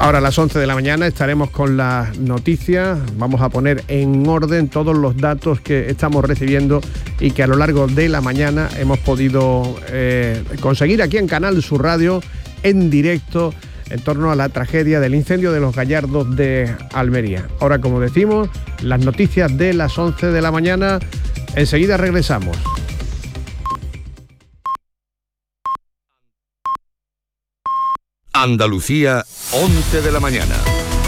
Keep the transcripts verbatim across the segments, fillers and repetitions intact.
Ahora a las once de la mañana estaremos con las noticias. Vamos a poner en orden todos los datos que estamos recibiendo y que a lo largo de la mañana hemos podido eh, conseguir aquí en Canal Sur Radio en directo en torno a la tragedia del incendio de los Gallardos de Almería. Ahora, como decimos, las noticias de las once de la mañana. Enseguida regresamos. Andalucía, once de la mañana.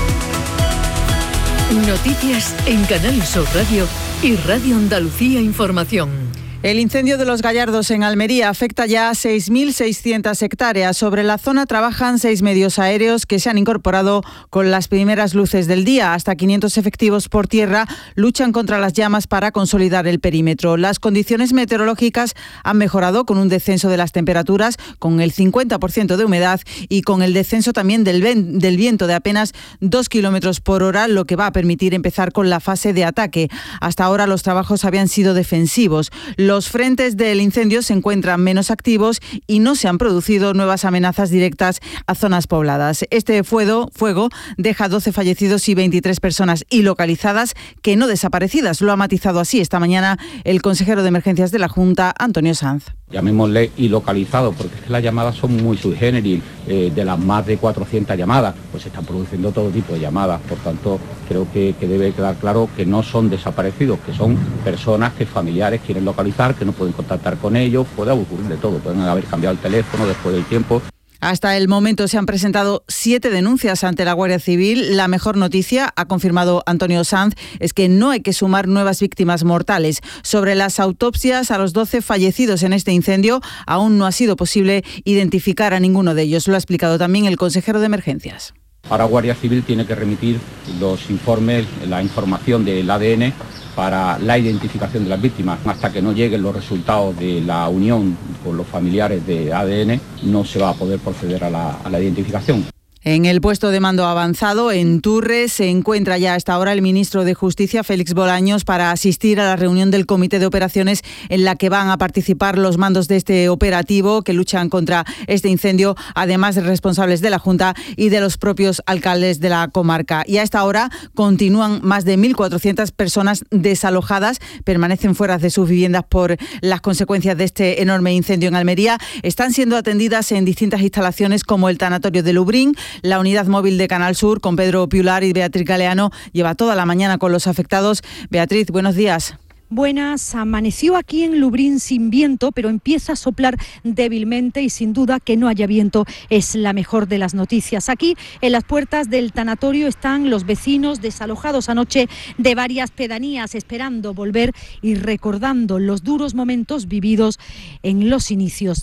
Noticias en Canal Sur Radio y Radio Andalucía Información. El incendio de los Gallardos en Almería afecta ya a seis mil seiscientas hectáreas. Sobre la zona trabajan seis medios aéreos que se han incorporado con las primeras luces del día. Hasta quinientos efectivos por tierra luchan contra las llamas para consolidar el perímetro. Las condiciones meteorológicas han mejorado con un descenso de las temperaturas, con el cincuenta por ciento de humedad y con el descenso también del, ven- del viento de apenas dos kilómetros por hora, lo que va a permitir empezar con la fase de ataque. Hasta ahora los trabajos habían sido defensivos. Los frentes del incendio se encuentran menos activos y no se han producido nuevas amenazas directas a zonas pobladas. Este fuego, fuego deja doce fallecidos y veintitrés personas ilocalizadas que no desaparecidas. Lo ha matizado así esta mañana el consejero de Emergencias de la Junta, Antonio Sanz. Llamémosle ilocalizado, porque es que las llamadas son muy sui generis. Eh, de las más de cuatrocientas llamadas, pues se están produciendo todo tipo de llamadas. Por tanto, creo que, que debe quedar claro que no son desaparecidos, que son personas que familiares quieren localizar, que no pueden contactar con ellos. Puede ocurrir de todo, pueden haber cambiado el teléfono después del tiempo. Hasta el momento se han presentado siete denuncias ante la Guardia Civil. La mejor noticia, ha confirmado Antonio Sanz, es que no hay que sumar nuevas víctimas mortales. Sobre las autopsias a los doce fallecidos en este incendio, aún no ha sido posible identificar a ninguno de ellos. Lo ha explicado también el consejero de Emergencias. Ahora Guardia Civil tiene que remitir los informes, la información del A D N para la identificación de las víctimas. Hasta que no lleguen los resultados de la unión con los familiares de A D N, no se va a poder proceder a la, a la identificación. En el puesto de mando avanzado, en Turres, se encuentra ya hasta ahora el ministro de Justicia, Félix Bolaños, para asistir a la reunión del Comité de Operaciones en la que van a participar los mandos de este operativo que luchan contra este incendio, además de responsables de la Junta y de los propios alcaldes de la comarca. Y a esta hora continúan más de mil cuatrocientas personas desalojadas, permanecen fuera de sus viviendas por las consecuencias de este enorme incendio en Almería. Están siendo atendidas en distintas instalaciones como el tanatorio de Lubrín. La unidad móvil de Canal Sur, con Pedro Piular y Beatriz Galeano, lleva toda la mañana con los afectados. Beatriz, buenos días. Buenas, amaneció aquí en Lubrín sin viento, pero empieza a soplar débilmente y sin duda que no haya viento es la mejor de las noticias. Aquí en las puertas del tanatorio están los vecinos desalojados anoche de varias pedanías, esperando volver y recordando los duros momentos vividos en los inicios